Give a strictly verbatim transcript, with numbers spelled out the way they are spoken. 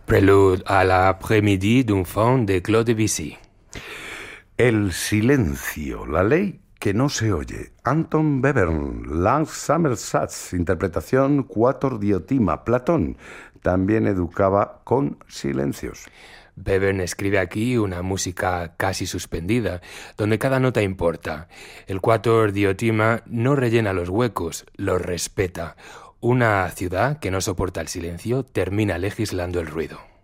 Prélude à l'après-midi d'un faun de Claude Debussy. El silencio, la ley que no se oye. Anton Webern, Langsamer Satz, interpretación Quator Diotima. Platón también educaba con silencios. Webern escribe aquí una música casi suspendida, donde cada nota importa. El Quator Diotima no rellena los huecos, los respeta. Una ciudad que no soporta el silencio termina legislando el ruido.